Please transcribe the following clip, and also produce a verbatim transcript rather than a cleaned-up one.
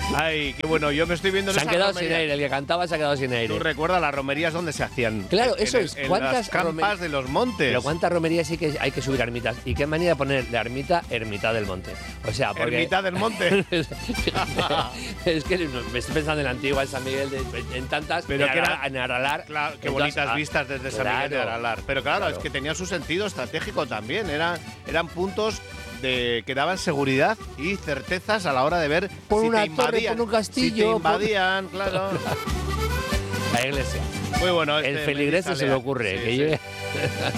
Ay, qué bueno, yo me estoy viendo en Se han esa quedado romería. sin aire, el que cantaba se ha quedado sin aire. Tú recuerdas las romerías donde se hacían. Claro, En- eso en- es. En ¿Cuántas las campas romer- de los montes. Pero cuántas romerías sí que hay que subir a ermitas. ¿Y qué manera de poner la ermita, ermita del monte? O sea, porque... Ermita del monte. Es que me estoy pensando en la antigua, en San Miguel, de, en tantas, Pero en, que Ara- era- en Aralar. Claro, qué Entonces, bonitas ah, vistas desde San Miguel de claro, Aralar. Pero claro, claro. es que tenía su sentido estratégico también. Eran, eran puntos de, que daban seguridad y certezas a la hora de ver Pon si una te torre, invadían. pon un castillo, Si te pon- invadían, claro. La iglesia. Muy bueno. El este feligrese se le Mediterráneo. ocurre Sí, que sí. lleve